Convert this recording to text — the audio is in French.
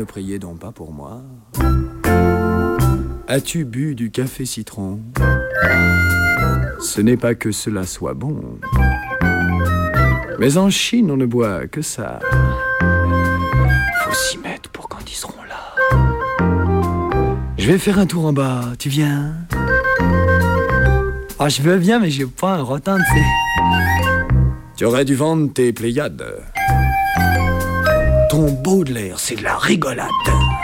ne priez donc pas pour moi. As-tu bu du café citron? Ce n'est pas que cela soit bon, mais en Chine on ne boit que ça. Faut s'y mettre pour quand ils seront là. Je vais faire un tour en bas, tu viens? Ah, je veux bien, mais j'ai pas un rotin, tu sais. Tu aurais dû vendre tes Pléiades. Ton Baudelaire, c'est de la rigolade.